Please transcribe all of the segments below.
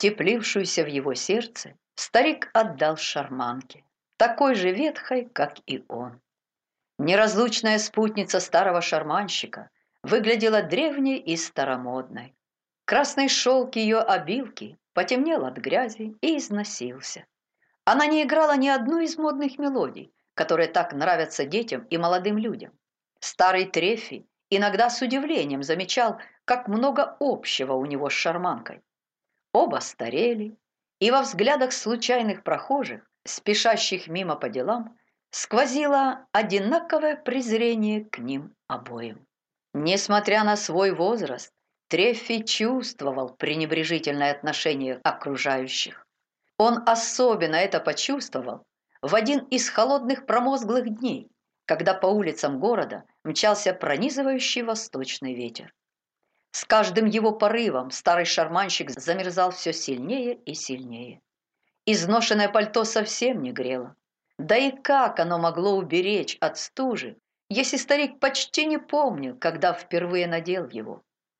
теплившуюся в его сердце, старик отдал шарманке, такой же ветхой, как и он. Неразлучная спутница старого шарманщика выглядела древней и старомодной. Красный шелк ее обивки потемнел от грязи и износился. Она не играла ни одну из модных мелодий, которые так нравятся детям и молодым людям. Старый Треффи иногда с удивлением замечал, как много общего у него с шарманкой. Оба старели, и во взглядах случайных прохожих, спешащих мимо по делам, сквозило одинаковое презрение к ним обоим. Несмотря на свой возраст, Треффи чувствовал пренебрежительное отношение окружающих. Он особенно это почувствовал в один из холодных промозглых дней, когда по улицам города мчался пронизывающий восточный ветер. С каждым его порывом старый шарманщик замерзал все сильнее и сильнее. Изношенное пальто совсем не грело. Да и как оно могло уберечь от стужи, если старик почти не помнил, когда впервые надел его?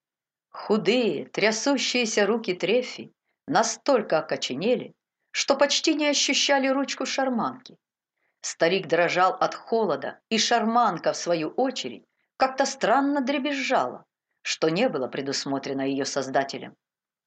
Худые, трясущиеся руки Треффи настолько окоченели, что почти не ощущали ручку шарманки. Старик дрожал от холода, и шарманка, в свою очередь, как-то странно дребезжала, что не было предусмотрено ее создателем.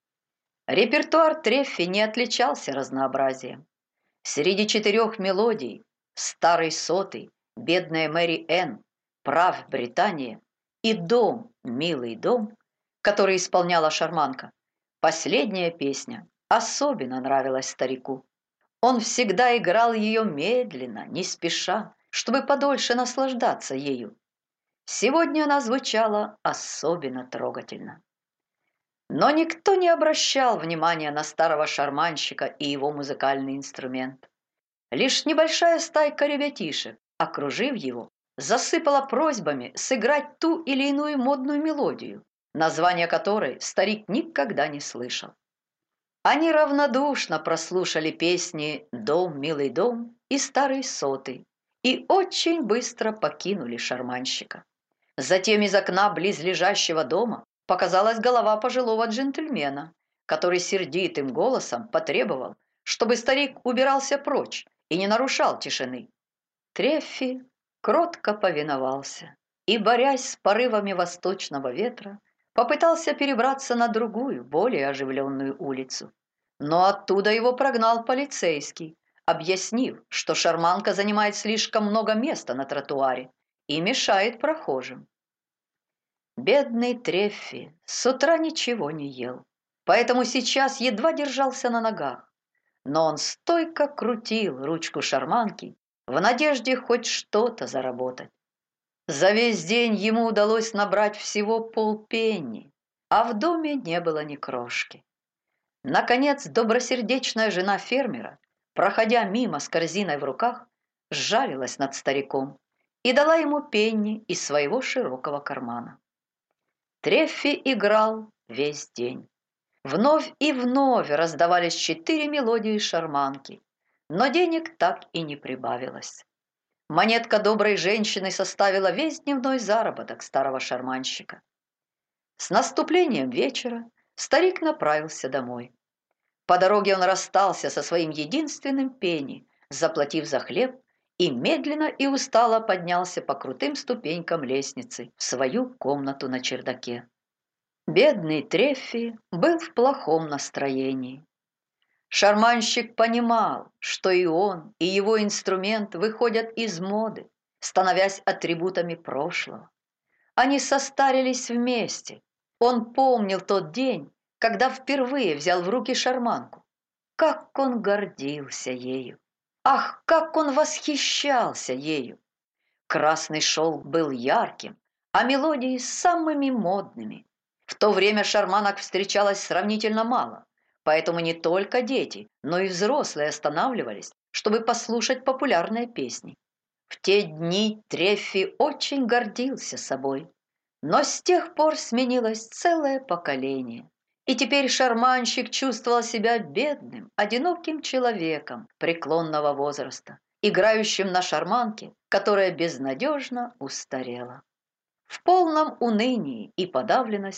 Репертуар Треффи не отличался разнообразием. Среди 4 мелодий «Старый сотый», «Бедная Мэри Энн», «Прав Британия» и «Дом, милый дом», который исполняла шарманка, последняя песня особенно нравилась старику. Он всегда играл ее медленно, не спеша, чтобы подольше наслаждаться ею. Сегодня она звучала особенно трогательно. Но никто не обращал внимания на старого шарманщика и его музыкальный инструмент. Лишь небольшая стайка ребятишек, окружив его, засыпала просьбами сыграть ту или иную модную мелодию, название которой старик никогда не слышал. Они равнодушно прослушали песни «Дом, милый дом» и «Старый сотый» и очень быстро покинули шарманщика. Затем из окна близлежащего дома показалась голова пожилого джентльмена, который сердитым голосом потребовал, чтобы старик убирался прочь и не нарушал тишины. Треффи кротко повиновался и, борясь с порывами восточного ветра, попытался перебраться на другую, более оживленную улицу. Но оттуда его прогнал полицейский, объяснив, что шарманка занимает слишком много места на тротуаре и мешает прохожим. Бедный Треффи с утра ничего не ел, поэтому сейчас едва держался на ногах, но он стойко крутил ручку шарманки в надежде хоть что-то заработать. За весь день ему удалось набрать всего полпенни, а в доме не было ни крошки. Наконец, добросердечная жена фермера, проходя мимо с корзиной в руках, сжалилась над стариком и дала ему пенни из своего широкого кармана. Треффи играл весь день. Вновь и вновь раздавались 4 мелодии шарманки, но денег так и не прибавилось. Монетка доброй женщины составила весь дневной заработок старого шарманщика. С наступлением вечера старик направился домой. По дороге он расстался со своим единственным пенни, заплатив за хлеб, и медленно и устало поднялся по крутым ступенькам лестницы в свою комнату на чердаке. Бедный Треффи был в плохом настроении. Шарманщик понимал, что и он, и его инструмент выходят из моды, становясь атрибутами прошлого. Они состарились вместе. Он помнил тот день, когда впервые взял в руки шарманку. Как он гордился ею! Ах, как он восхищался ею! Красный шелк был ярким, а мелодии самыми модными. В то время шарманок встречалось сравнительно мало, поэтому не только дети, но и взрослые останавливались, чтобы послушать популярные песни. В те дни Треффи очень гордился собой. Но с тех пор сменилось целое поколение. И теперь шарманщик чувствовал себя бедным, одиноким человеком преклонного возраста, играющим на шарманке, которая безнадежно устарела. В полном унынии и подавленности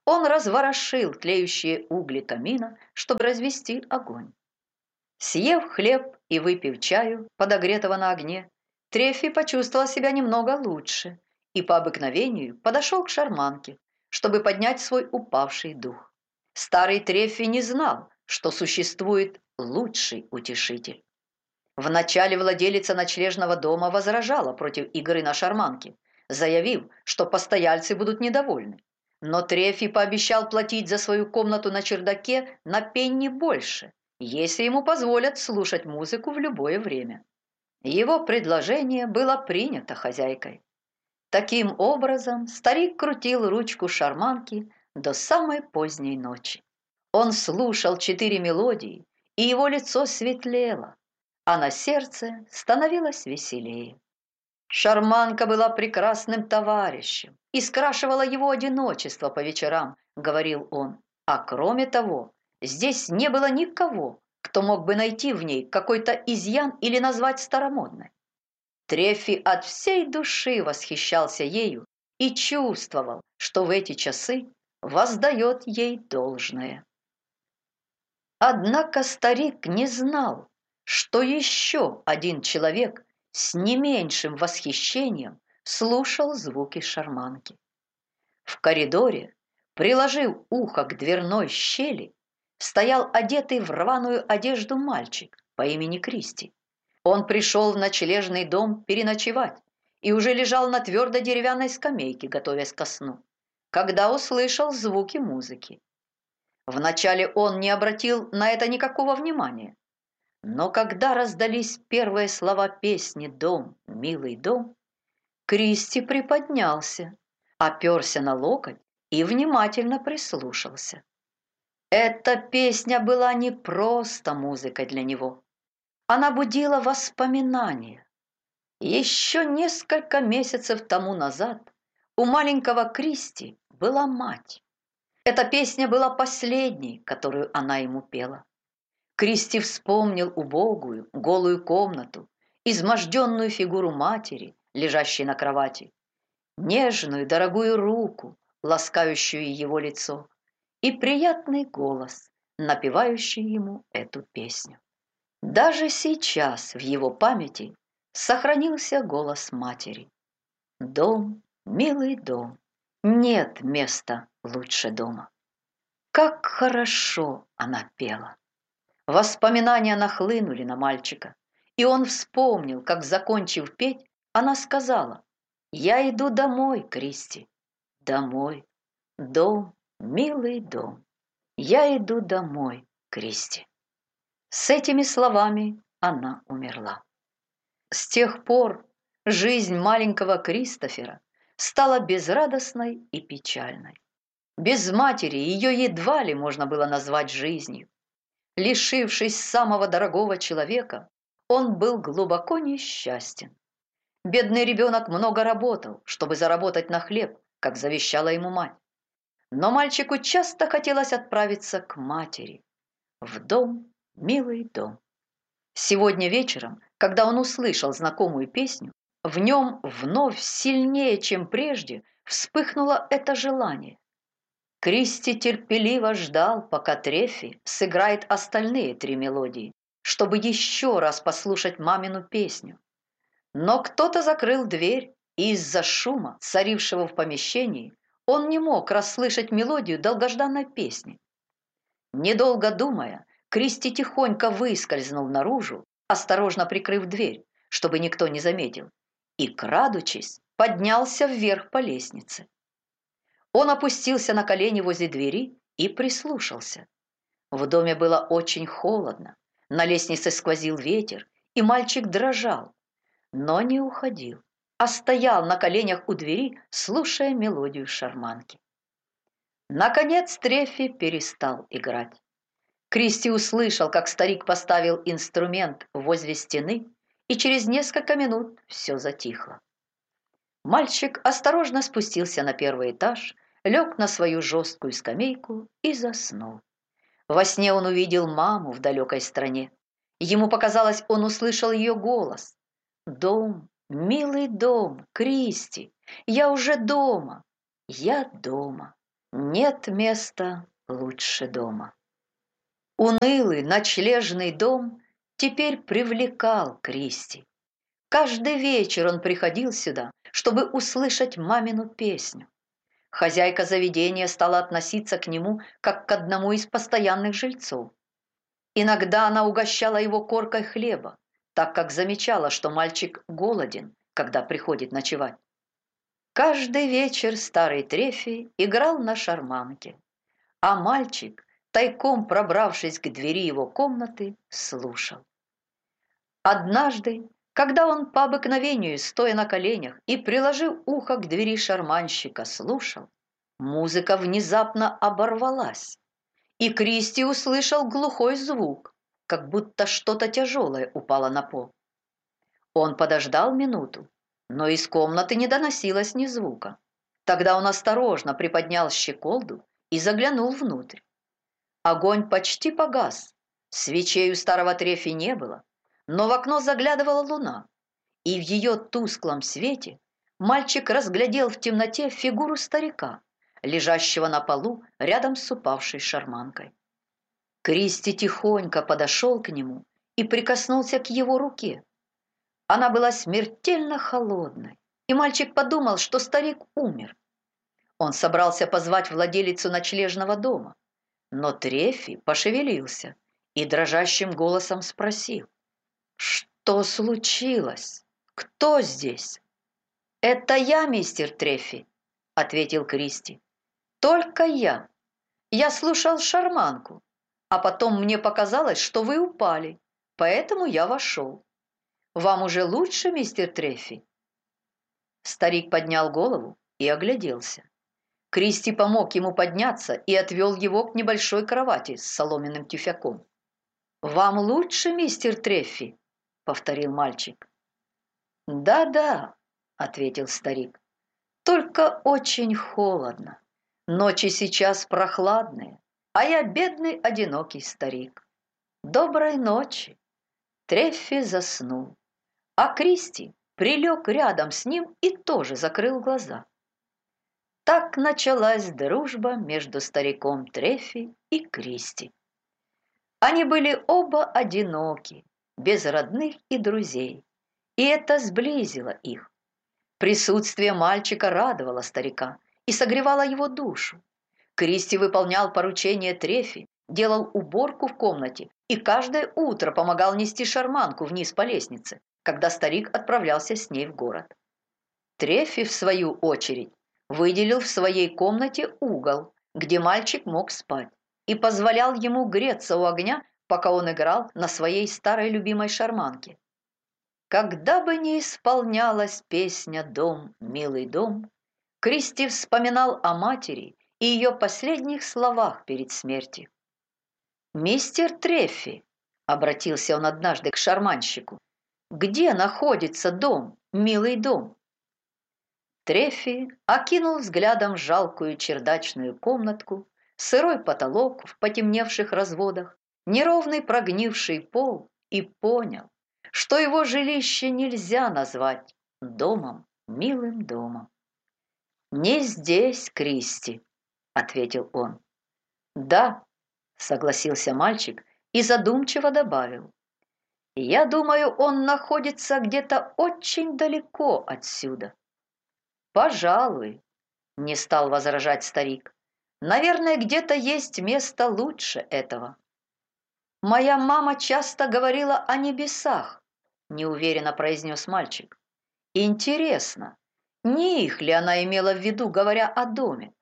Он разворошил тлеющие угли камина, чтобы развести огонь. Съев хлеб и выпив чаю, подогретого на огне, Трефи почувствовал себя немного лучше и по обыкновению подошел к шарманке, чтобы поднять свой упавший дух. Старый Трефи не знал, что существует лучший утешитель. Вначале владелица ночлежного дома возражала против игры на шарманке, заявив, что постояльцы будут недовольны. Но Трефи пообещал платить за свою комнату на чердаке на пенни больше, если ему позволят слушать музыку в любое время. Его предложение было принято хозяйкой. Таким образом, старик крутил ручку шарманки до самой поздней ночи. Он слушал 4 мелодии, и его лицо светлело, а на сердце становилось веселее. Шарманка была прекрасным товарищем и скрашивала его одиночество по вечерам, говорил он. А кроме того, здесь не было никого, кто мог бы найти в ней какой-то изъян или назвать старомодной. Трефи от всей души восхищался ею и чувствовал, что в эти часы воздает ей должное. Однако старик не знал, что еще один человек с не меньшим восхищением слушал звуки шарманки. В коридоре, приложив ухо к дверной щели, стоял одетый в рваную одежду мальчик по имени Кристи. Он пришел в ночлежный дом переночевать и уже лежал на твердой деревянной скамейке, готовясь ко сну, когда услышал звуки музыки. Вначале он не обратил на это никакого внимания, но когда раздались первые слова песни «Дом, милый дом», Кристи приподнялся, оперся на локоть и внимательно прислушался. Эта песня была не просто музыкой для него. Она будила воспоминания. Еще несколько месяцев тому назад у маленького Кристи была мать. Эта песня была последней, которую она ему пела. Кристи вспомнил убогую, голую комнату, изможденную фигуру матери, лежащей на кровати, нежную, дорогую руку, ласкающую его лицо, и приятный голос, напевающий ему эту песню. Даже сейчас в его памяти сохранился голос матери. «Дом, милый дом, нет места лучше дома». Как хорошо она пела! Воспоминания нахлынули на мальчика, и он вспомнил, как, закончив петь, она сказала: «Я иду домой, Кристи, домой, дом, милый дом, я иду домой, Кристи». С этими словами она умерла. С тех пор жизнь маленького Кристофера стала безрадостной и печальной. Без матери ее едва ли можно было назвать жизнью. Лишившись самого дорогого человека, он был глубоко несчастен. Бедный ребенок много работал, чтобы заработать на хлеб, как завещала ему мать. Но мальчику часто хотелось отправиться к матери, в дом, милый дом. Сегодня вечером, когда он услышал знакомую песню, в нем вновь сильнее, чем прежде, вспыхнуло это желание. Кристи терпеливо ждал, пока Трефи сыграет остальные 3 мелодии, чтобы еще раз послушать мамину песню. Но кто-то закрыл дверь, и из-за шума, царившего в помещении, он не мог расслышать мелодию долгожданной песни. Недолго думая, Кристи тихонько выскользнул наружу, осторожно прикрыв дверь, чтобы никто не заметил, и, крадучись, поднялся вверх по лестнице. Он опустился на колени возле двери и прислушался. В доме было очень холодно, на лестнице сквозил ветер, и мальчик дрожал, но не уходил, а стоял на коленях у двери, слушая мелодию шарманки. Наконец Трефи перестал играть. Кристи услышал, как старик поставил инструмент возле стены, и через несколько минут все затихло. Мальчик осторожно спустился на 1-й этаж, лег на свою жесткую скамейку и заснул. Во сне он увидел маму в далекой стране. Ему показалось, он услышал ее голос. «Дом, милый дом, Кристи, я уже дома, я дома». Нет места лучше дома. Унылый ночлежный дом теперь привлекал Кристи. Каждый вечер он приходил сюда, чтобы услышать мамину песню. Хозяйка заведения стала относиться к нему как к одному из постоянных жильцов. Иногда она угощала его коркой хлеба, так как замечала, что мальчик голоден, когда приходит ночевать. Каждый вечер старый Трефи играл на шарманке, а мальчик, тайком пробравшись к двери его комнаты, слушал. Однажды, когда он по обыкновению, стоя на коленях и приложив ухо к двери шарманщика, слушал, музыка внезапно оборвалась, и Кристи услышал глухой звук, как будто что-то тяжелое упало на пол. Он подождал минуту, но из комнаты не доносилось ни звука. Тогда он осторожно приподнял щеколду и заглянул внутрь. Огонь почти погас, свечей у старого Трефи не было, но в окно заглядывала луна, и в ее тусклом свете мальчик разглядел в темноте фигуру старика, лежащего на полу рядом с упавшей шарманкой. Кристи тихонько подошел к нему и прикоснулся к его руке. Она была смертельно холодной, и мальчик подумал, что старик умер. Он собрался позвать владелицу ночлежного дома, но Трефи пошевелился и дрожащим голосом спросил: «Что случилось? Кто здесь?» «Это я, мистер Трефи», — ответил Кристи. «Только я. Я слушал шарманку, а потом мне показалось, что вы упали, поэтому я вошел. Вам уже лучше, мистер Трефи?» Старик поднял голову и огляделся. Кристи помог ему подняться и отвел его к небольшой кровати с соломенным тюфяком. «Вам лучше, мистер Трефи?» — повторил мальчик. «Да-да», — ответил старик, — «только очень холодно. Ночи сейчас прохладные, а я бедный одинокий старик. Доброй ночи». Трефи заснул, а Кристи прилег рядом с ним и тоже закрыл глаза. Так началась дружба между стариком Трефи и Кристи. Они были оба одиноки, без родных и друзей, и это сблизило их. Присутствие мальчика радовало старика и согревало его душу. Кристи выполнял поручения Трефи, делал уборку в комнате и каждое утро помогал нести шарманку вниз по лестнице, когда старик отправлялся с ней в город. Трефи, в свою очередь, выделил в своей комнате угол, где мальчик мог спать, и позволял ему греться у огня, пока он играл на своей старой любимой шарманке. Когда бы ни исполнялась песня «Дом, милый дом», Кристи вспоминал о матери и ее последних словах перед смертью. «Мистер Трефи», — обратился он однажды к шарманщику, — «где находится дом, милый дом?» Трефи окинул взглядом жалкую чердачную комнатку, сырой потолок в потемневших разводах, неровный прогнивший пол и понял, что его жилище нельзя назвать домом, милым домом. «Не здесь, Кристи», — ответил он. «Да», — согласился мальчик и задумчиво добавил. «Я думаю, он находится где-то очень далеко отсюда». «Пожалуй», — не стал возражать старик. «Наверное, где-то есть место лучше этого». «Моя мама часто говорила о небесах», — неуверенно произнес мальчик. «Интересно, не их ли она имела в виду, говоря о доме?»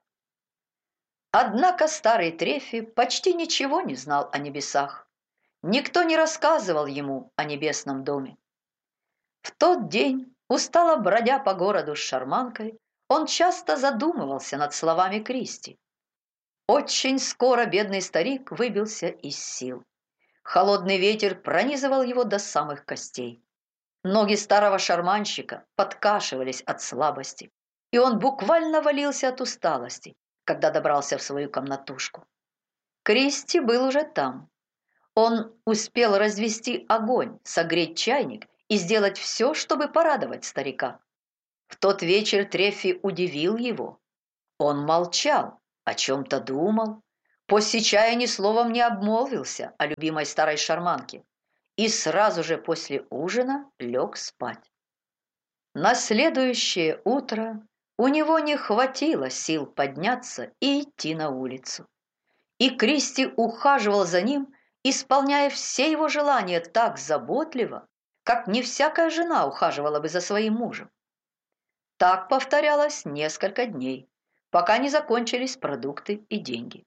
Однако старый Трефи почти ничего не знал о небесах. Никто не рассказывал ему о небесном доме. В тот день, устало бродя по городу с шарманкой, он часто задумывался над словами Кристи. Очень скоро бедный старик выбился из сил. Холодный ветер пронизывал его до самых костей. Ноги старого шарманщика подкашивались от слабости, и он буквально валился от усталости, когда добрался в свою комнатушку. Кристи был уже там. Он успел развести огонь, согреть чайник и сделать все, чтобы порадовать старика. В тот вечер Трефи удивил его. Он молчал, о чем-то думал. После чая ни словом не обмолвился о любимой старой шарманке и сразу же после ужина лег спать. На следующее утро у него не хватило сил подняться и идти на улицу. И Кристи ухаживал за ним, исполняя все его желания так заботливо, как не всякая жена ухаживала бы за своим мужем. Так повторялось несколько дней, пока не закончились продукты и деньги.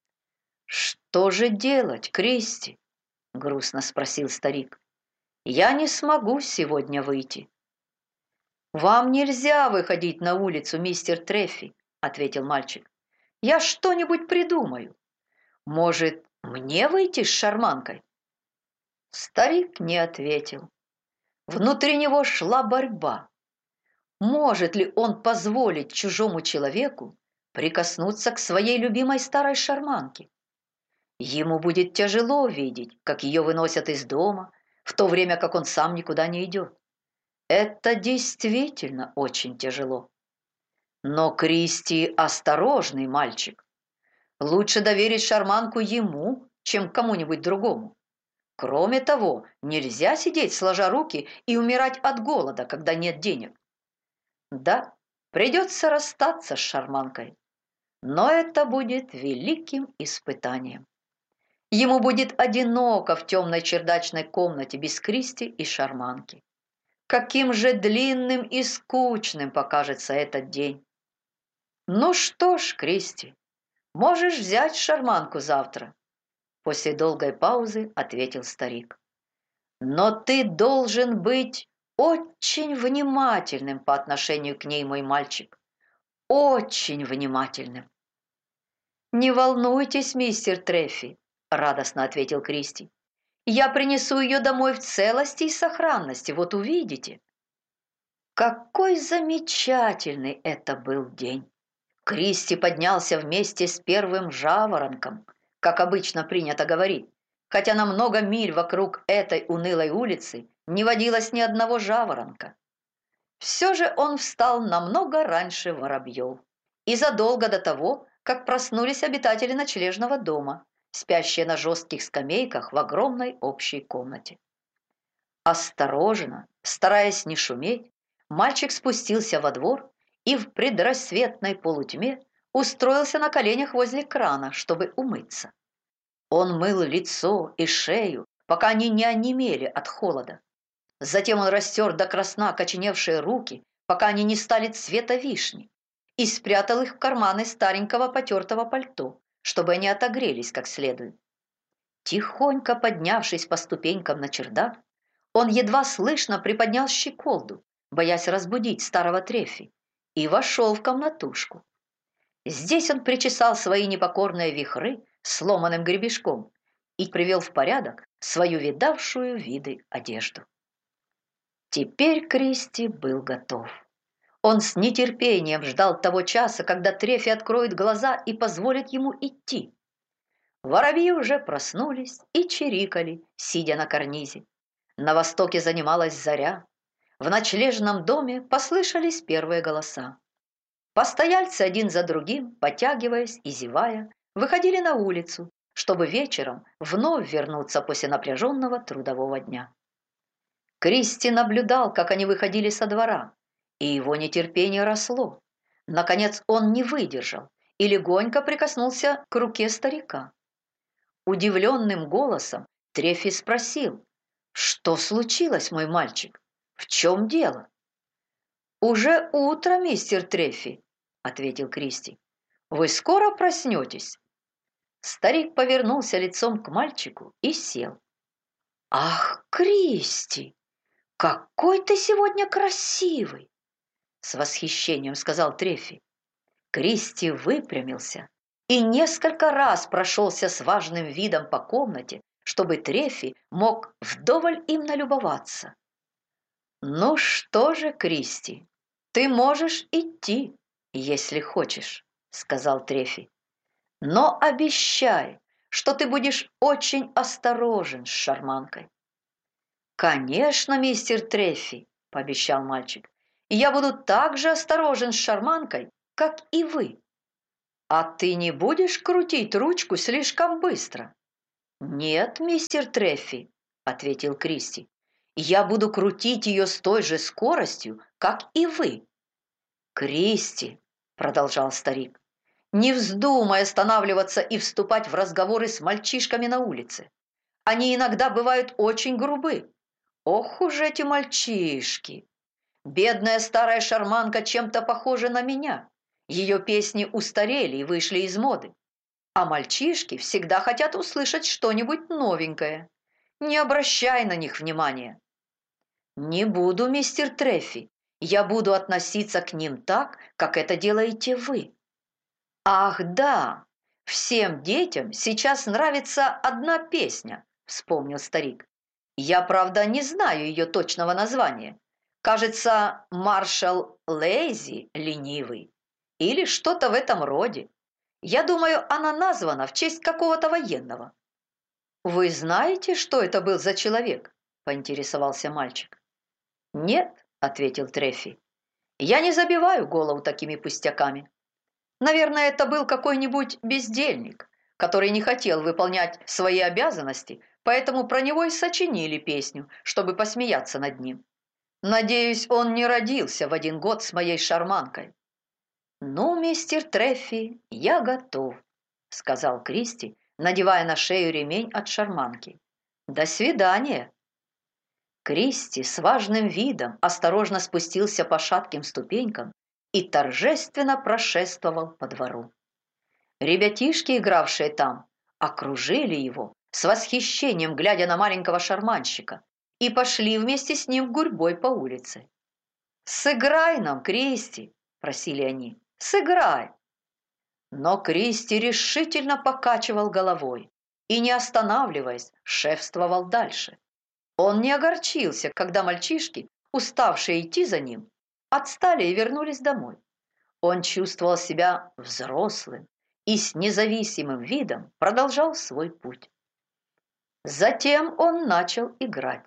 «Что же делать, Кристи?» – грустно спросил старик. «Я не смогу сегодня выйти». «Вам нельзя выходить на улицу, мистер Треффи», – ответил мальчик. «Я что-нибудь придумаю. Может, мне выйти с шарманкой?» Старик не ответил. Внутри него шла борьба. Может ли он позволить чужому человеку прикоснуться к своей любимой старой шарманке? Ему будет тяжело видеть, как ее выносят из дома, в то время как он сам никуда не идет. Это действительно очень тяжело. Но Кристи осторожный мальчик. Лучше доверить шарманку ему, чем кому-нибудь другому. Кроме того, нельзя сидеть сложа руки и умирать от голода, когда нет денег. Да, придется расстаться с шарманкой, но это будет великим испытанием. Ему будет одиноко в темной чердачной комнате без Кристи и шарманки. Каким же длинным и скучным покажется этот день. Ну что ж, Кристи, можешь взять шарманку завтра. После долгой паузы ответил старик. Но ты должен быть очень внимательным по отношению к ней, мой мальчик. Очень внимательным. Не волнуйтесь, мистер Треффи, радостно ответил Кристи. Я принесу ее домой в целости и сохранности, вот увидите. Какой замечательный это был день! Кристи поднялся вместе с первым жаворонком, как обычно принято говорить, хотя на много миль вокруг этой унылой улицы не водилось ни одного жаворонка. Все же он встал намного раньше воробьев и задолго до того, как проснулись обитатели ночлежного дома, спящие на жестких скамейках в огромной общей комнате. Осторожно, стараясь не шуметь, мальчик спустился во двор и в предрассветной полутьме устроился на коленях возле крана, чтобы умыться. Он мыл лицо и шею, пока они не онемели от холода. Затем он растер до красна окоченевшие руки, пока они не стали цвета вишни, и спрятал их в карманы старенького потертого пальто, чтобы они отогрелись как следует. Тихонько поднявшись по ступенькам на чердак, он едва слышно приподнял щеколду, боясь разбудить старого Треффи, и вошел в комнатушку. Здесь он причесал свои непокорные вихры сломанным гребешком и привел в порядок свою видавшую виды одежду. Теперь Кристи был готов. Он с нетерпением ждал того часа, когда Треффи откроет глаза и позволит ему идти. Воробьи уже проснулись и чирикали, сидя на карнизе. На востоке занималась заря. В ночлежном доме послышались первые голоса. Постояльцы один за другим, потягиваясь и зевая, выходили на улицу, чтобы вечером вновь вернуться после напряженного трудового дня. Кристи наблюдал, как они выходили со двора, и его нетерпение росло. Наконец он не выдержал и легонько прикоснулся к руке старика. Удивленным голосом Треффи спросил: «Что случилось, мой мальчик? В чем дело?» «Уже утро, мистер Треффи», — ответил Кристи. «Вы скоро проснетесь?» Старик повернулся лицом к мальчику и сел. «Ах, Кристи, какой ты сегодня красивый!» С восхищением сказал Треффи. Кристи выпрямился и несколько раз прошелся с важным видом по комнате, чтобы Треффи мог вдоволь им налюбоваться. «Ну что же, Кристи, ты можешь идти, если хочешь», — сказал Треффи. «Но обещай, что ты будешь очень осторожен с шарманкой». «Конечно, мистер Треффи», — пообещал мальчик. «Я буду так же осторожен с шарманкой, как и вы». «А ты не будешь крутить ручку слишком быстро?» «Нет, мистер Треффи», — ответил Кристи. «Я буду крутить ее с той же скоростью, как и вы». «Кристи», — продолжал старик, — «не вздумай останавливаться и вступать в разговоры с мальчишками на улице. Они иногда бывают очень грубы. Ох уж эти мальчишки! Бедная старая шарманка чем-то похожа на меня. Ее песни устарели и вышли из моды. А мальчишки всегда хотят услышать что-нибудь новенькое. Не обращай на них внимания». «Не буду, мистер Треффи. Я буду относиться к ним так, как это делаете вы». «Ах, да! Всем детям сейчас нравится одна песня», — вспомнил старик. «Я, правда, не знаю ее точного названия. Кажется, «Маршал Лейзи» ленивый. Или что-то в этом роде. Я думаю, она названа в честь какого-то военного». «Вы знаете, что это был за человек?» – поинтересовался мальчик. «Нет», – ответил Треффи. «Я не забиваю голову такими пустяками. Наверное, это был какой-нибудь бездельник, который не хотел выполнять свои обязанности, поэтому про него и сочинили песню, чтобы посмеяться над ним. Надеюсь, он не родился в один год с моей шарманкой». «Ну, мистер Треффи, я готов», — сказал Кристи, надевая на шею ремень от шарманки. «До свидания». Кристи с важным видом осторожно спустился по шатким ступенькам и торжественно прошествовал по двору. Ребятишки, игравшие там, окружили его с восхищением, глядя на маленького шарманщика, и пошли вместе с ним гурьбой по улице. «Сыграй нам, Кристи!» – просили они. «Сыграй!» Но Кристи решительно покачивал головой и, не останавливаясь, шефствовал дальше. Он не огорчился, когда мальчишки, уставшие идти за ним, отстали и вернулись домой. Он чувствовал себя взрослым и с независимым видом продолжал свой путь. Затем он начал играть.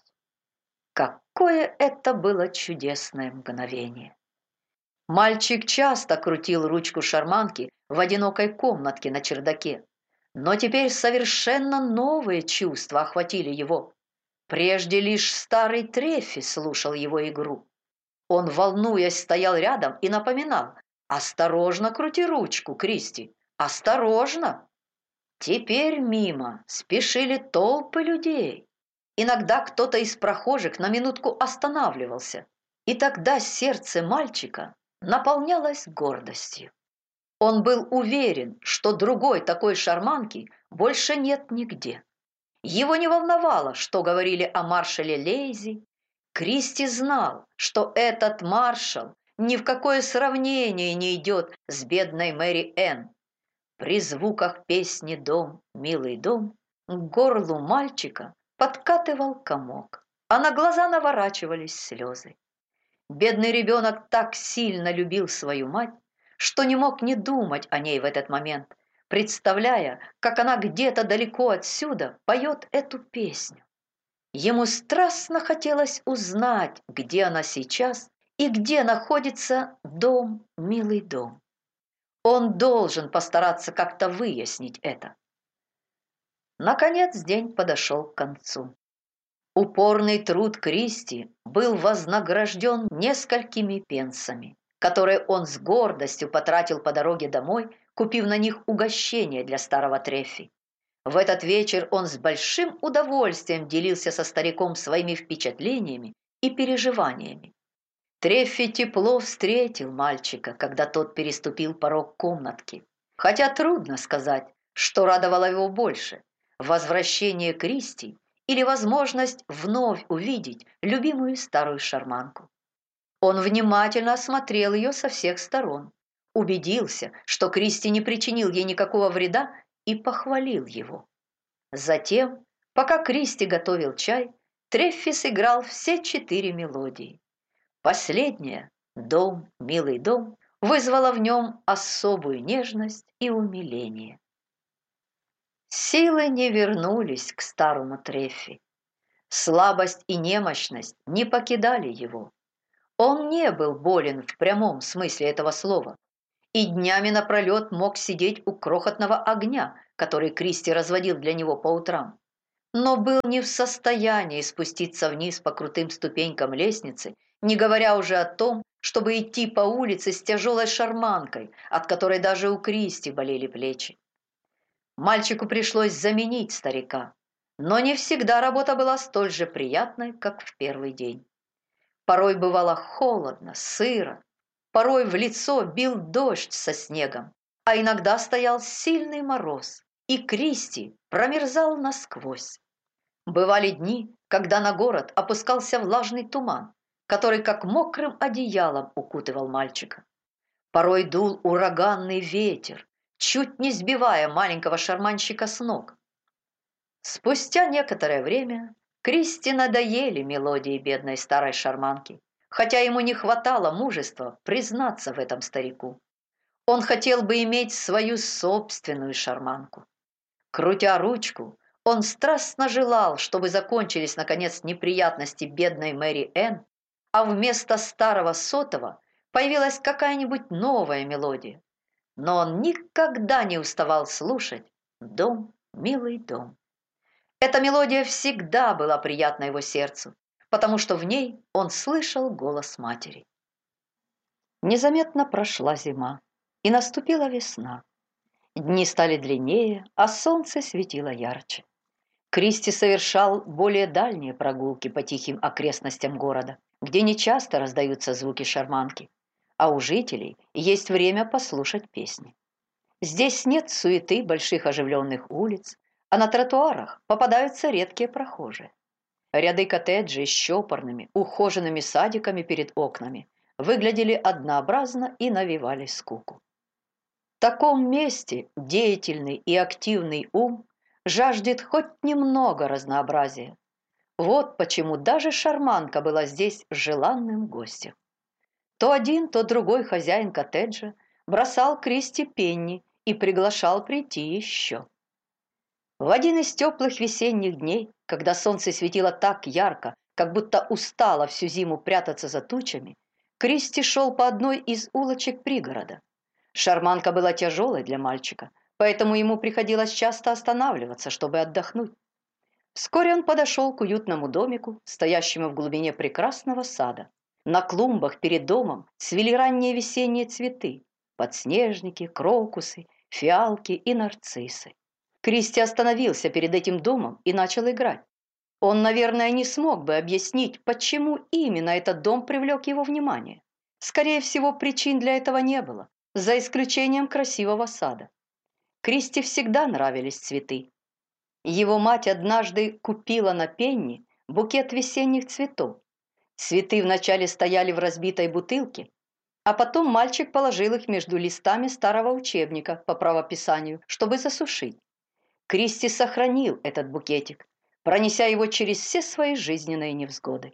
Какое это было чудесное мгновение! Мальчик часто крутил ручку шарманки в одинокой комнатке на чердаке, но теперь совершенно новые чувства охватили его. Прежде лишь старый Треффи слушал его игру. Он, волнуясь, стоял рядом и напоминал: «Осторожно крути ручку, Кристи, осторожно!» Теперь мимо спешили толпы людей. Иногда кто-то из прохожих на минутку останавливался, и тогда сердце мальчика наполнялось гордостью. Он был уверен, что другой такой шарманки больше нет нигде. Его не волновало, что говорили о маршале Лейзи. Кристи знал, что этот маршал ни в какое сравнение не идет с бедной Мэри Энн. При звуках песни «Дом, милый дом» к горлу мальчика подкатывал комок, а на глаза наворачивались слезы. Бедный ребенок так сильно любил свою мать, что не мог не думать о ней в этот момент, представляя, как она где-то далеко отсюда поет эту песню. Ему страстно хотелось узнать, где она сейчас и где находится дом, милый дом. Он должен постараться как-то выяснить это. Наконец день подошел к концу. Упорный труд Кристи был вознагражден несколькими пенсами, которые он с гордостью потратил по дороге домой, купив на них угощение для старого Треффи. В этот вечер он с большим удовольствием делился со стариком своими впечатлениями и переживаниями. Треффи тепло встретил мальчика, когда тот переступил порог комнатки. Хотя трудно сказать, что радовало его больше – возвращение Кристи или возможность вновь увидеть любимую старую шарманку. Он внимательно осмотрел ее со всех сторон, убедился, что Кристи не причинил ей никакого вреда, и похвалил его. Затем, пока Кристи готовил чай, Треффи сыграл все 4 мелодии. Последняя «Дом, милый дом» вызвала в нем особую нежность и умиление. Силы не вернулись к старому Треффи. Слабость и немощность не покидали его. Он не был болен в прямом смысле этого слова. и днями напролет мог сидеть у крохотного огня, который Кристи разводил для него по утрам, но был не в состоянии спуститься вниз по крутым ступенькам лестницы, не говоря уже о том, чтобы идти по улице с тяжелой шарманкой, от которой даже у Кристи болели плечи. Мальчику пришлось заменить старика, но не всегда работа была столь же приятной, как в первый день. Порой бывало холодно, сыро, порой в лицо бил дождь со снегом, а иногда стоял сильный мороз, и Кристи промерзал насквозь. Бывали дни, когда на город опускался влажный туман, который как мокрым одеялом укутывал мальчика. Порой дул ураганный ветер, чуть не сбивая маленького шарманщика с ног. Спустя некоторое время Кристи надоели мелодии бедной старой шарманки, хотя ему не хватало мужества признаться в этом старику. Он хотел бы иметь свою собственную шарманку. Крутя ручку, он страстно желал, чтобы закончились наконец неприятности бедной Мэри Энн, а вместо старого сотого появилась какая-нибудь новая мелодия. Но он никогда не уставал слушать «Дом, милый дом». Эта мелодия всегда была приятна его сердцу, потому что в ней он слышал голос матери. Незаметно прошла зима, и наступила весна. Дни стали длиннее, а солнце светило ярче. Кристи совершал более дальние прогулки по тихим окрестностям города, где нечасто раздаются звуки шарманки, а у жителей есть время послушать песни. Здесь нет суеты больших оживленных улиц, а на тротуарах попадаются редкие прохожие. Ряды коттеджей с чопорными, ухоженными садиками перед окнами выглядели однообразно и навевали скуку. В таком месте деятельный и активный ум жаждет хоть немного разнообразия. Вот почему даже шарманка была здесь желанным гостем. То один, то другой хозяин коттеджа бросал Кристи пенни и приглашал прийти еще. В один из теплых весенних дней, когда солнце светило так ярко, как будто устало всю зиму прятаться за тучами, Кристи шел по одной из улочек пригорода. Шарманка была тяжелой для мальчика, поэтому ему приходилось часто останавливаться, чтобы отдохнуть. Вскоре он подошел к уютному домику, стоящему в глубине прекрасного сада. На клумбах перед домом цвели ранние весенние цветы: подснежники, крокусы, фиалки и нарциссы. Кристи остановился перед этим домом и начал играть. Он, наверное, не смог бы объяснить, почему именно этот дом привлек его внимание. Скорее всего, причин для этого не было, за исключением красивого сада. Кристи всегда нравились цветы. Его мать однажды купила на пенни букет весенних цветов. Цветы вначале стояли в разбитой бутылке, а потом мальчик положил их между листами старого учебника по правописанию, чтобы засушить. Кристи сохранил этот букетик, пронеся его через все свои жизненные невзгоды.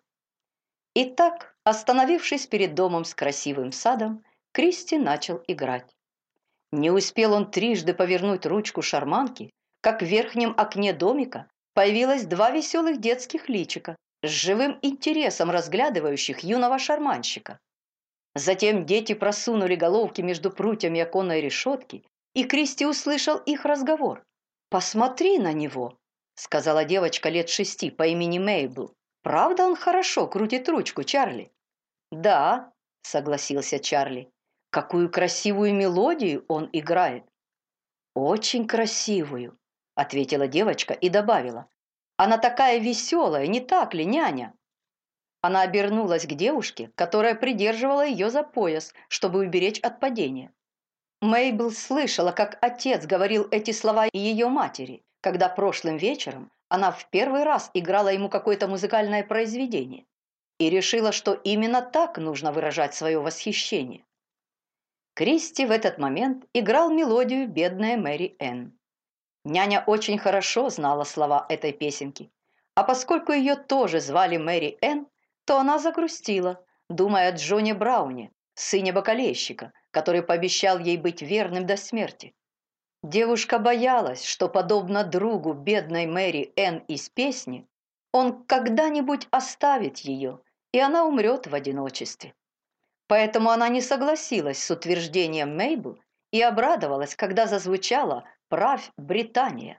Итак, остановившись перед домом с красивым садом, Кристи начал играть. Не успел он трижды повернуть ручку шарманки, как в верхнем окне домика появилось два веселых детских личика, с живым интересом разглядывающих юного шарманщика. Затем дети просунули головки между прутьями оконной решетки, и Кристи услышал их разговор. «Посмотри на него», — сказала девочка лет 6 по имени Мейбл. «Правда он хорошо крутит ручку, Чарли?» «Да», — согласился Чарли. «Какую красивую мелодию он играет!» «Очень красивую», — ответила девочка и добавила. «Она такая веселая, не так ли, няня?» Она обернулась к девушке, которая придерживала ее за пояс, чтобы уберечь от падения. Мейбл слышала, как отец говорил эти слова ее матери, когда прошлым вечером она в первый раз играла ему какое-то музыкальное произведение, и решила, что именно так нужно выражать свое восхищение. Кристи в этот момент играл мелодию «Бедная Мэри Энн». Няня очень хорошо знала слова этой песенки, а поскольку ее тоже звали Мэри Энн, то она загрустила, думая о Джоне Брауне, сыне бакалейщика, который пообещал ей быть верным до смерти. Девушка боялась, что, подобно другу бедной Мэри Энн из песни, он когда-нибудь оставит ее, и она умрет в одиночестве. Поэтому она не согласилась с утверждением Мейбл и обрадовалась, когда зазвучала «Правь, Британия».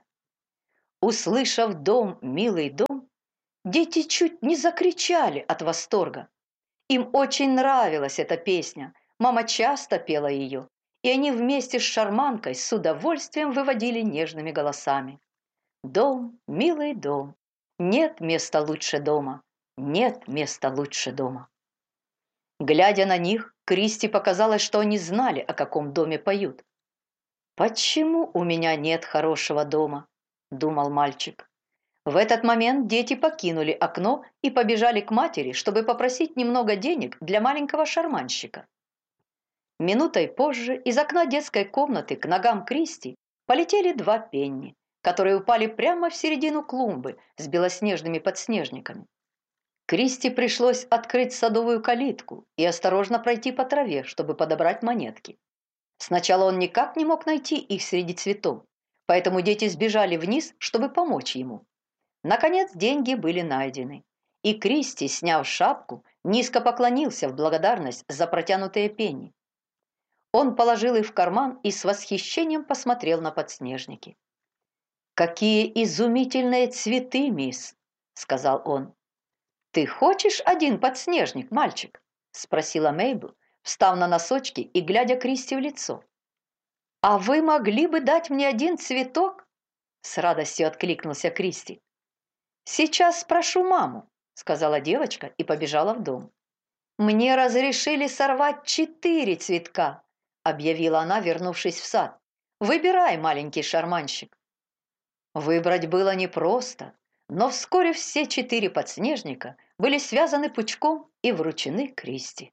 Услышав «Дом, милый дом», дети чуть не закричали от восторга. Им очень нравилась эта песня, мама часто пела ее, и они вместе с шарманкой с удовольствием выводили нежными голосами. «Дом, милый дом, нет места лучше дома, нет места лучше дома». Глядя на них, Кристи показалось, что они знали, о каком доме поют. «Почему у меня нет хорошего дома?» – думал мальчик. В этот момент дети покинули окно и побежали к матери, чтобы попросить немного денег для маленького шарманщика. Минутой позже из окна детской комнаты к ногам Кристи полетели 2 пенни, которые упали прямо в середину клумбы с белоснежными подснежниками. Кристи пришлось открыть садовую калитку и осторожно пройти по траве, чтобы подобрать монетки. Сначала он никак не мог найти их среди цветов, поэтому дети сбежали вниз, чтобы помочь ему. Наконец деньги были найдены, и Кристи, сняв шапку, низко поклонился в благодарность за протянутые пенни. Он положил их в карман и с восхищением посмотрел на подснежники. «Какие изумительные цветы, мисс!» – сказал он. «Ты хочешь один подснежник, мальчик?» – спросила Мейбл, встав на носочки и глядя Кристи в лицо. «А вы могли бы дать мне один цветок?» – с радостью откликнулся Кристи. «Сейчас спрошу маму», – сказала девочка и побежала в дом. «Мне разрешили сорвать 4 цветка», – объявила она, вернувшись в сад. «Выбирай, маленький шарманщик». Выбрать было непросто, но вскоре все 4 подснежника были связаны пучком и вручены Кристи.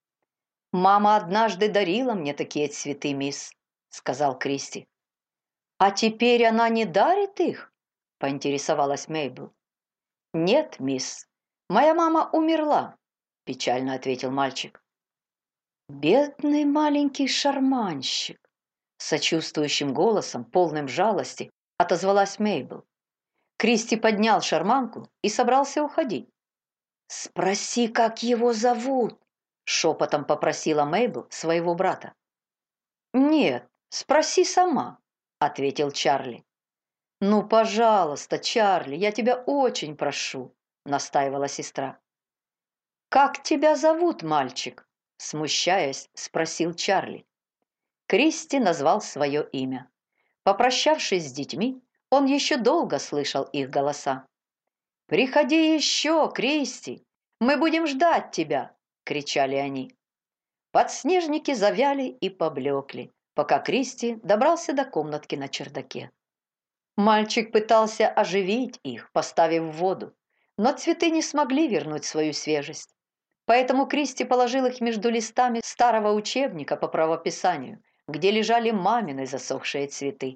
«Мама однажды дарила мне такие цветы, мисс», – сказал Кристи. «А теперь она не дарит их?» – поинтересовалась Мейбл. «Нет, мисс, моя мама умерла», – печально ответил мальчик. «Бедный маленький шарманщик», – сочувствующим голосом, полным жалости, отозвалась Мейбл. Кристи поднял шарманку и собрался уходить. «Спроси, как его зовут», – шепотом попросила Мейбл своего брата. «Нет, спроси сама», – ответил Чарли. «Ну, пожалуйста, Чарли, я тебя очень прошу», – настаивала сестра. «Как тебя зовут, мальчик?» – смущаясь, спросил Чарли. Кристи назвал свое имя. Попрощавшись с детьми, он еще долго слышал их голоса. «Приходи еще, Кристи! Мы будем ждать тебя!» – кричали они. Подснежники завяли и поблекли, пока Кристи добрался до комнатки на чердаке. Мальчик пытался оживить их, поставив в воду, но цветы не смогли вернуть свою свежесть. Поэтому Кристи положил их между листами старого учебника по правописанию, где лежали мамины засохшие цветы.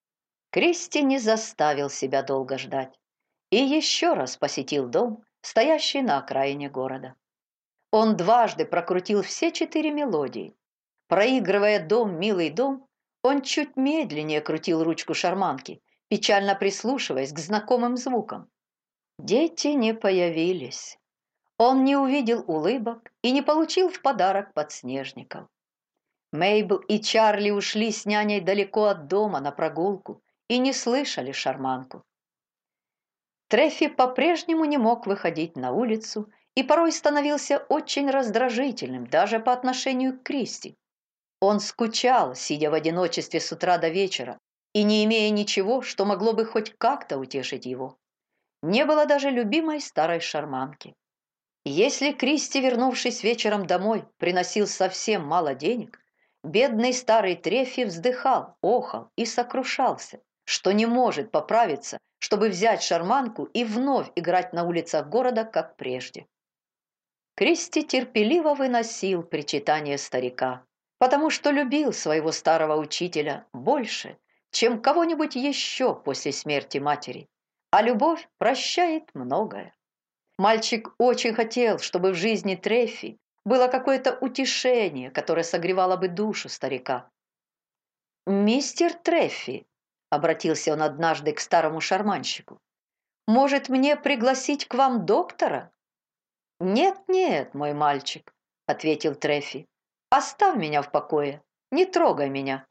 Кристи не заставил себя долго ждать и еще раз посетил дом, стоящий на окраине города. Он дважды прокрутил все 4 мелодии. Проигрывая «Дом, милый дом», он чуть медленнее крутил ручку шарманки, печально прислушиваясь к знакомым звукам. Дети не появились. Он не увидел улыбок и не получил в подарок подснежников. Мейбл и Чарли ушли с няней далеко от дома на прогулку и не слышали шарманку. Трефи по-прежнему не мог выходить на улицу и порой становился очень раздражительным даже по отношению к Кристи. Он скучал, сидя в одиночестве с утра до вечера и не имея ничего, что могло бы хоть как-то утешить его. Не было даже любимой старой шарманки. Если Кристи, вернувшись вечером домой, приносил совсем мало денег, бедный старый Трефи вздыхал, охал и сокрушался, что не может поправиться, чтобы взять шарманку и вновь играть на улицах города, как прежде. Кристи терпеливо выносил причитания старика, потому что любил своего старого учителя больше, чем кого-нибудь еще после смерти матери, а любовь прощает многое. Мальчик очень хотел, чтобы в жизни Трефи было какое-то утешение, которое согревало бы душу старика. «Мистер Трефи», — обратился он однажды к старому шарманщику, «может, мне пригласить к вам доктора?» «Нет, нет, мой мальчик», — ответил Трефи. «Оставь меня в покое, не трогай меня».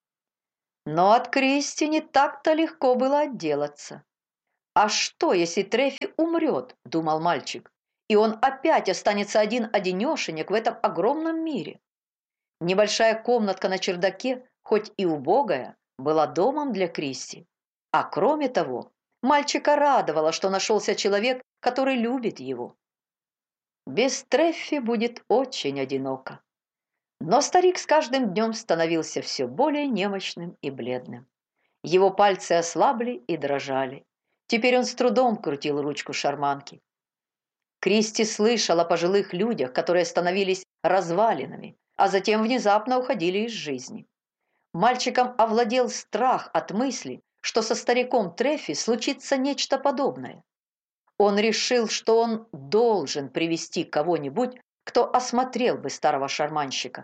Но от Кристи не так-то легко было отделаться. «А что, если Трефи умрет?» – думал мальчик, «и он опять останется один-одинешенек в этом огромном мире?» Небольшая комнатка на чердаке, хоть и убогая, была домом для Кристи. А кроме того, мальчика радовало, что нашелся человек, который любит его. Без Трефи будет очень одиноко. Но старик с каждым днем становился все более немощным и бледным. Его пальцы ослабли и дрожали. Теперь он с трудом крутил ручку шарманки. Кристи слышал о пожилых людях, которые становились развалинами, а затем внезапно уходили из жизни. Мальчиком овладел страх от мысли, что со стариком Трефи случится нечто подобное. Он решил, что он должен привести кого-нибудь, кто осмотрел бы старого шарманщика.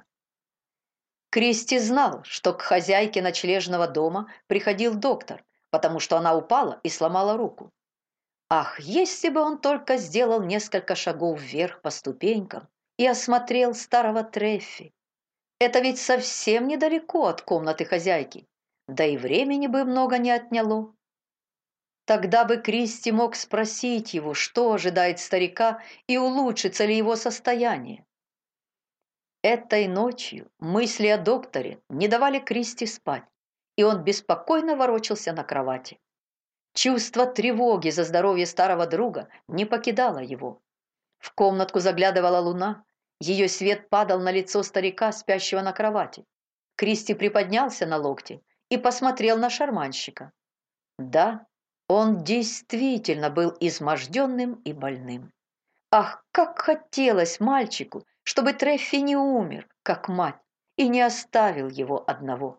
Кристи знал, что к хозяйке ночлежного дома приходил доктор, потому что она упала и сломала руку. Ах, если бы он только сделал несколько шагов вверх по ступенькам и осмотрел старого Трефи. Это ведь совсем недалеко от комнаты хозяйки, да и времени бы много не отняло. Тогда бы Кристи мог спросить его, что ожидает старика и улучшится ли его состояние. Этой ночью мысли о докторе не давали Кристи спать, и он беспокойно ворочался на кровати. Чувство тревоги за здоровье старого друга не покидало его. В комнатку заглядывала луна, ее свет падал на лицо старика, спящего на кровати. Кристи приподнялся на локте и посмотрел на шарманщика. Да, он действительно был изможденным и больным. Ах, как хотелось мальчику, чтобы Трефи не умер, как мать, и не оставил его одного.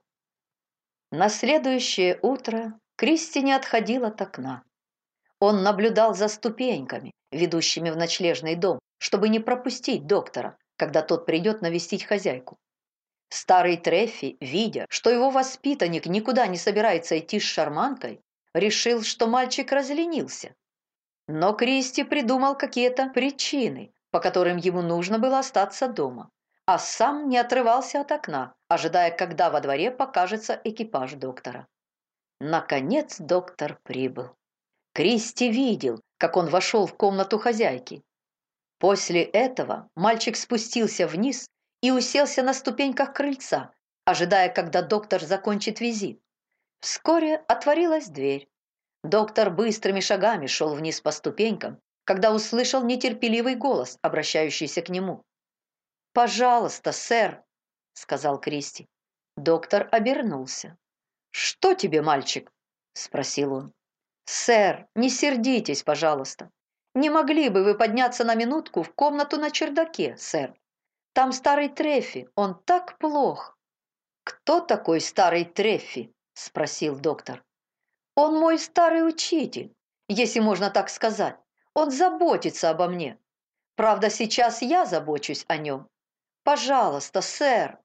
На следующее утро Кристи не отходил от окна. Он наблюдал за ступеньками, ведущими в ночлежный дом, чтобы не пропустить доктора, когда тот придет навестить хозяйку. Старый Трефи, видя, что его воспитанник никуда не собирается идти с шарманкой, решил, что мальчик разленился. Но Кристи придумал какие-то причины, по которым ему нужно было остаться дома, а сам не отрывался от окна, ожидая, когда во дворе покажется экипаж доктора. Наконец доктор прибыл. Кристи видел, как он вошел в комнату хозяйки. После этого мальчик спустился вниз и уселся на ступеньках крыльца, ожидая, когда доктор закончит визит. Вскоре отворилась дверь. Доктор быстрыми шагами шел вниз по ступенькам, когда услышал нетерпеливый голос, обращающийся к нему. «Пожалуйста, сэр», — сказал Кристи. Доктор обернулся. «Что тебе, мальчик?» — спросил он. «Сэр, не сердитесь, пожалуйста. Не могли бы вы подняться на минутку в комнату на чердаке, сэр? Там старый Трефи, он так плох». «Кто такой старый Трефи?» – спросил доктор. «Он мой старый учитель, если можно так сказать. Он заботится обо мне. Правда, сейчас я забочусь о нем. Пожалуйста, сэр».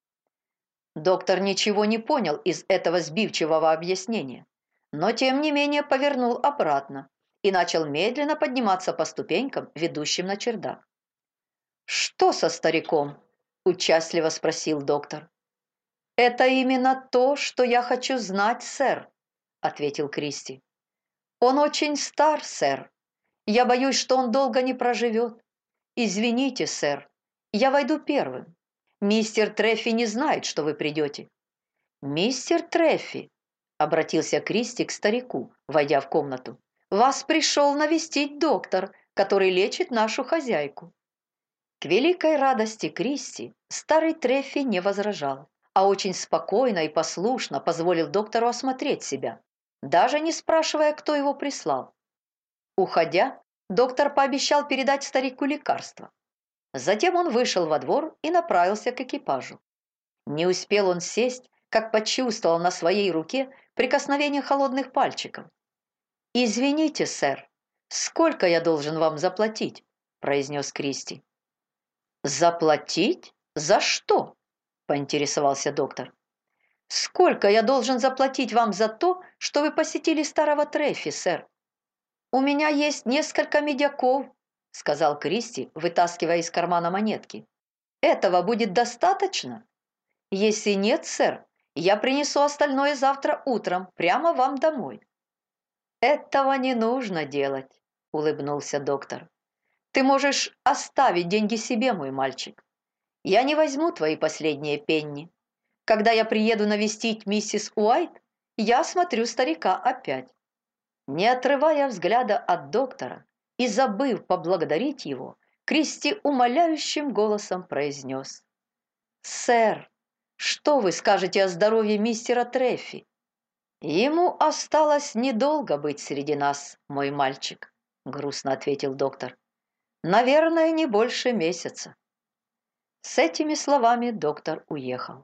Доктор ничего не понял из этого сбивчивого объяснения, но тем не менее повернул обратно и начал медленно подниматься по ступенькам, ведущим на чердак. «Что со стариком?» – участливо спросил доктор. «Это именно то, что я хочу знать, сэр», – ответил Кристи. «Он очень стар, сэр. Я боюсь, что он долго не проживет. Извините, сэр, я войду первым. Мистер Трефи не знает, что вы придете». «Мистер Трефи», — обратился Кристи к старику, войдя в комнату, — «вас пришел навестить доктор, который лечит нашу хозяйку». К великой радости Кристи старый Трефи не возражал, а очень спокойно и послушно позволил доктору осмотреть себя, даже не спрашивая, кто его прислал. Уходя, доктор пообещал передать старику лекарство. Затем он вышел во двор и направился к экипажу. Не успел он сесть, как почувствовал на своей руке прикосновение холодных пальчиков. «Извините, сэр, сколько я должен вам заплатить?» – произнес Кристи. «Заплатить? За что?» – поинтересовался доктор. «Сколько я должен заплатить вам за то, что вы посетили старого Трефи, сэр?» «У меня есть несколько медяков», – сказал Кристи, вытаскивая из кармана монетки. Этого будет достаточно? Если нет, сэр, я принесу остальное завтра утром, прямо вам домой. Этого не нужно делать, улыбнулся доктор. Ты можешь оставить деньги себе, мой мальчик. Я не возьму твои последние пенни. Когда я приеду навестить миссис Уайт, я осмотрю старика опять. Не отрывая взгляда от доктора и забыв поблагодарить его, Кристи умоляющим голосом произнес: «Сэр, что вы скажете о здоровье мистера Треффи?» «Ему осталось недолго быть среди нас, мой мальчик», — грустно ответил доктор. «Наверное, не больше месяца». С этими словами доктор уехал.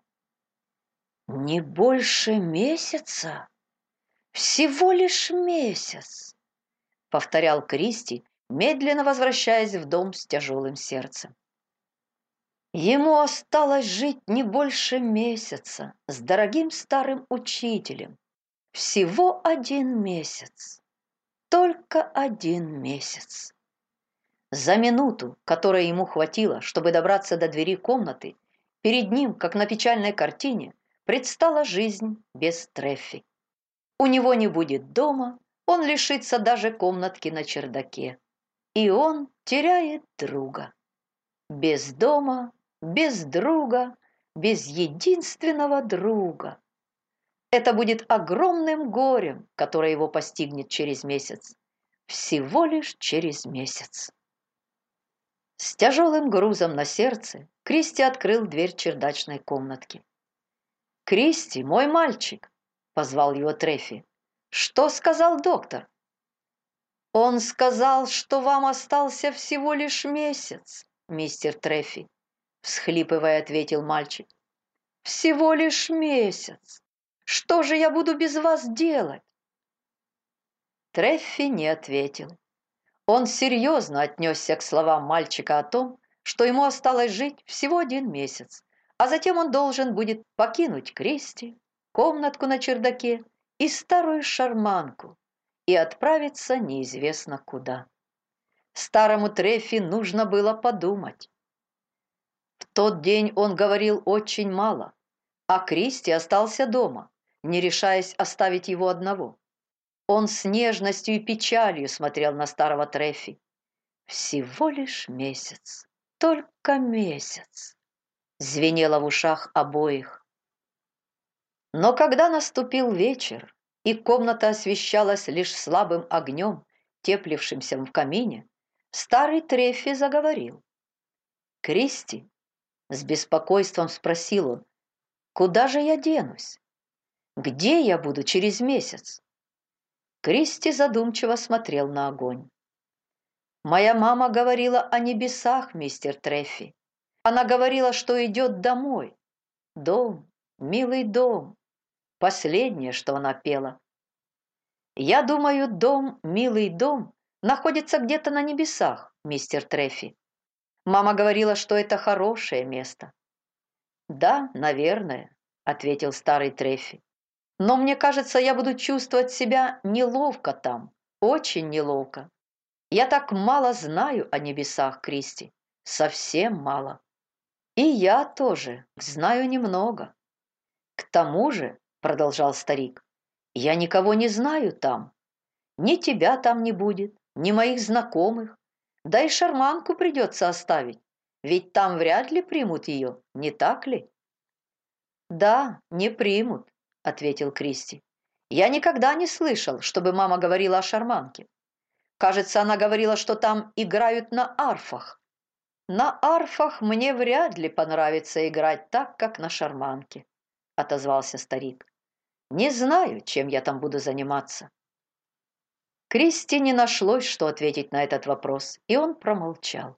«Не больше месяца? Всего лишь месяц!» — повторял Кристи, медленно возвращаясь в дом с тяжелым сердцем. Ему осталось жить не больше месяца с дорогим старым учителем. Всего 1 месяц. Только 1 месяц. За минуту, которой ему хватило, чтобы добраться до двери комнаты, перед ним, как на печальной картине, предстала жизнь без Треффи. У него не будет дома, он лишится даже комнатки на чердаке. И он теряет друга. Без дома, без друга, без единственного друга. Это будет огромным горем, которое его постигнет через месяц. Всего лишь через месяц. С тяжелым грузом на сердце Кристи открыл дверь чердачной комнатки. «Кристи, мой мальчик!» — позвал его Треффи. «Что сказал доктор?» «Он сказал, что вам остался всего лишь месяц, мистер Треффи», — всхлипывая, ответил мальчик. «Всего лишь месяц. Что же я буду без вас делать?» Треффи не ответил. Он серьезно отнесся к словам мальчика о том, что ему осталось жить всего 1 месяц, а затем он должен будет покинуть Кристи, комнатку на чердаке и старую шарманку и отправиться неизвестно куда. Старому Треффи нужно было подумать. В тот день он говорил очень мало, а Кристи остался дома, не решаясь оставить его одного. Он с нежностью и печалью смотрел на старого Треффи. «Всего лишь месяц, только месяц», — звенело в ушах обоих. Но когда наступил вечер, и комната освещалась лишь слабым огнем, теплившимся в камине, старый Треффи заговорил. «Кристи», — с беспокойством спросил он, — «куда же я денусь? Где я буду через месяц?» Кристи задумчиво смотрел на огонь. «Моя мама говорила о небесах, мистер Треффи. Она говорила, что идет домой. Дом, милый дом. Последнее, что она пела. Я думаю, дом, милый дом, находится где-то на небесах, мистер Треффи. Мама говорила, что это хорошее место». «Да, наверное», — ответил старый Треффи. «Но мне кажется, я буду чувствовать себя неловко там, очень неловко. Я так мало знаю о небесах, Кристи, совсем мало. И я тоже знаю немного. К тому же, продолжал старик, я никого не знаю там. Ни тебя там не будет, ни моих знакомых. Да и шарманку придется оставить, ведь там вряд ли примут ее, не так ли?» «Да, не примут», — ответил Кристи. «Я никогда не слышал, чтобы мама говорила о шарманке. Кажется, она говорила, что там играют на арфах. На арфах мне вряд ли понравится играть так, как на шарманке», — отозвался старик. «Не знаю, чем я там буду заниматься». Кристи не нашлось, что ответить на этот вопрос, и он промолчал.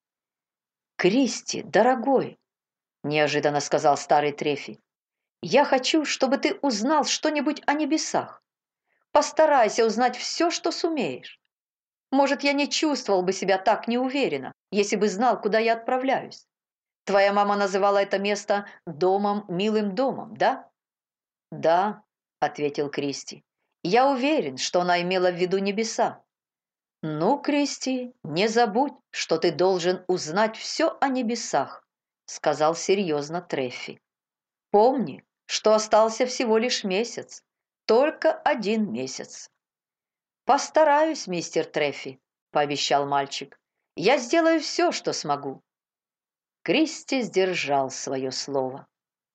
«Кристи, дорогой», — неожиданно сказал старый Трефи, «я хочу, чтобы ты узнал что-нибудь о небесах. Постарайся узнать все, что сумеешь. Может, я не чувствовал бы себя так неуверенно, если бы знал, куда я отправляюсь. Твоя мама называла это место домом, милым домом, да?» «Да», — ответил Кристи. «Я уверен, что она имела в виду небеса». «Ну, Кристи, не забудь, что ты должен узнать все о небесах, сказал серьезно Треффи. Помни, что остался всего лишь месяц, только 1 месяц. Постараюсь, мистер Треффи, пообещал мальчик. Я сделаю все, что смогу. Кристи сдержал свое слово.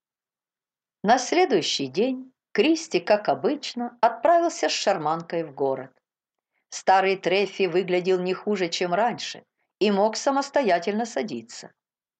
На следующий день Кристи, как обычно, отправился с шарманкой в город. Старый Треффи выглядел не хуже, чем раньше, и мог самостоятельно садиться.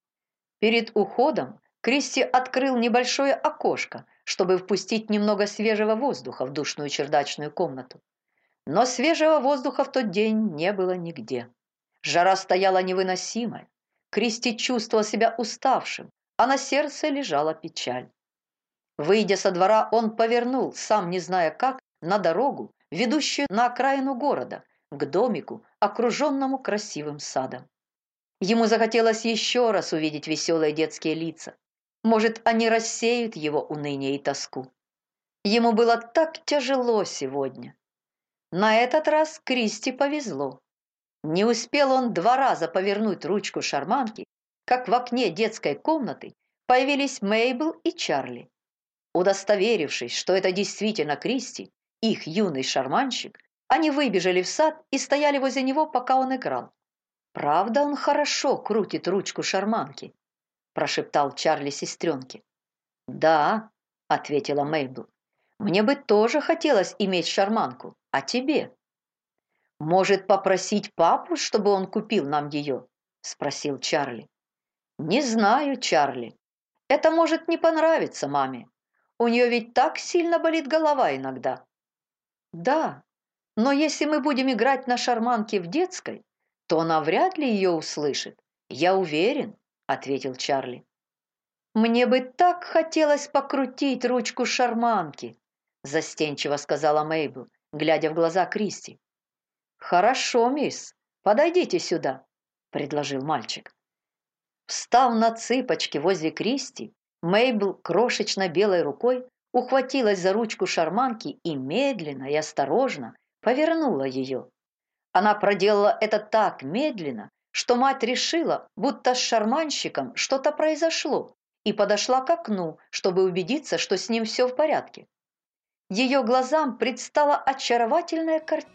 Перед уходом Кристи открыл небольшое окошко, чтобы впустить немного свежего воздуха в душную чердачную комнату. Но свежего воздуха в тот день не было нигде. Жара стояла невыносимая. Кристи чувствовал себя уставшим, а на сердце лежала печаль. Выйдя со двора, он повернул, сам не зная как, на дорогу, ведущую на окраину города, к домику, окруженному красивым садом. Ему захотелось еще раз увидеть веселые детские лица. Может, они рассеют его уныние и тоску. Ему было так тяжело сегодня. На этот раз Кристи повезло. Не успел он 2 раза повернуть ручку шарманки, как в окне детской комнаты появились Мейбл и Чарли. Удостоверившись, что это действительно Кристи, их юный шарманщик, они выбежали в сад и стояли возле него, пока он играл. «Правда, он хорошо крутит ручку шарманки?» – прошептал Чарли сестренке. «Да», – ответила Мейбл. «Мне бы тоже хотелось иметь шарманку, а тебе?» «Может, попросить папу, чтобы он купил нам ее?» – спросил Чарли. «Не знаю, Чарли. Это может не понравиться маме. У нее ведь так сильно болит голова иногда». «Да, но если мы будем играть на шарманке в детской, то она вряд ли ее услышит. Я уверен», – ответил Чарли. «Мне бы так хотелось покрутить ручку шарманки», – застенчиво сказала Мейбл, глядя в глаза Кристи. «Хорошо, мисс, подойдите сюда», – предложил мальчик. Встав на цыпочки возле Кристи, Мейбл крошечно белой рукой ухватилась за ручку шарманки и медленно и осторожно повернула ее. Она проделала это так медленно, что мать решила, будто с шарманщиком что-то произошло, и подошла к окну, чтобы убедиться, что с ним все в порядке. Ее глазам предстала очаровательная картина.